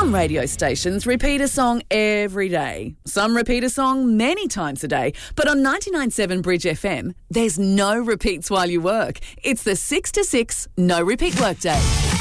Some radio stations repeat a song every day. Some repeat a song many times a day. But on 99.7 Bridge FM, there's no repeats while you work. It's the 6 to 6 no repeat workday.